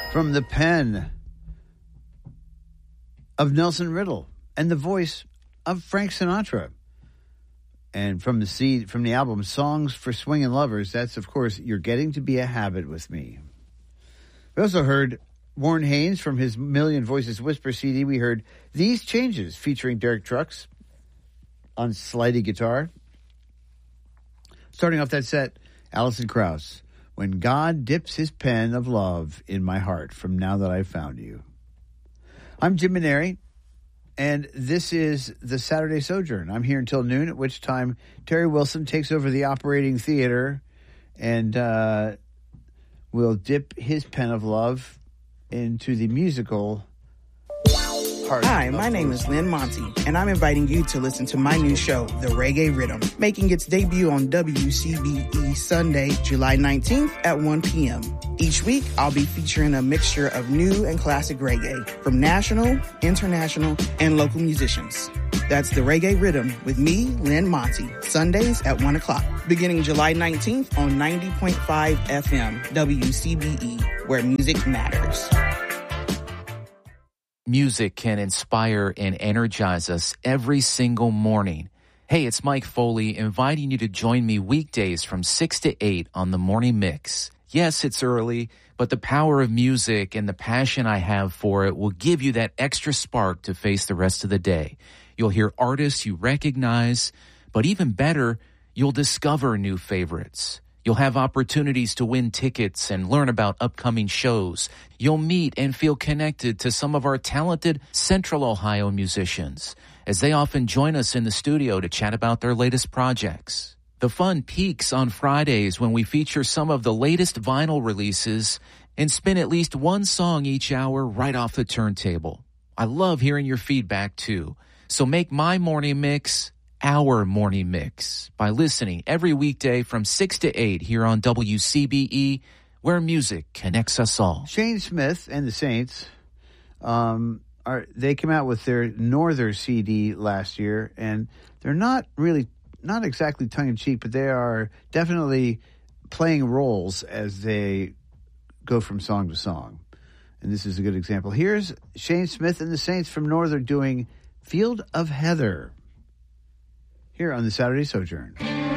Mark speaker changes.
Speaker 1: From the pen of Nelson Riddle and the voice of Frank Sinatra. And from the album Songs for Swingin' Lovers, that's, of course, You're Getting to Be a Habit with Me. We also heard Warren Haynes from his Million Voices Whisper CD. We heard These Changes featuring Derek Trucks on slidey guitar. Starting off that set, Alison Krauss, When God Dips His Pen of Love in My Heart, from Now That I've Found You. I'm Jim Maneri, and this is the Saturday Sojourn. I'm here until noon, at which time Terry Wilson takes over the operating theater and will dip his pen of love into the musical Heart.
Speaker 2: Hi, my name is Lynn Monty, and I'm inviting you to listen to my new show, The Reggae Rhythm, making its debut on WCBE Sunday, July 19th at 1 p.m. Each week, I'll be featuring a mixture of new and classic reggae from national, international, and local musicians. That's The Reggae Rhythm with me, Lynn Monty, Sundays at 1 o'clock, beginning July 19th on 90.5 FM, WCBE, where music matters.
Speaker 3: Music can inspire and energize us every single morning. Hey, it's Mike Foley inviting you to join me weekdays from 6 to 8 on the Morning Mix. Yes, it's early, but the power of music and the passion I have for it will give you that extra spark to face the rest of the day. You'll hear artists you recognize, but even better, you'll discover new favorites. You'll have opportunities to win tickets and learn about upcoming shows. You'll meet and feel connected to some of our talented Central Ohio musicians, as they often join us in the studio to chat about their latest projects. The fun peaks on Fridays when we feature some of the latest vinyl releases and spin at least one song each hour right off the turntable. I love hearing your feedback too. So make my morning mix our morning mix by listening every weekday from 6 to 8 here on WCBE, where music connects us all.
Speaker 1: Shane Smith and the Saints, they came out with their Northern CD last year, and they're not exactly tongue-in-cheek, but they are definitely playing roles as they go from song to song. And this is a good example. Here's Shane Smith and the Saints from Northern doing Field of Heather here on the Saturday Sojourn.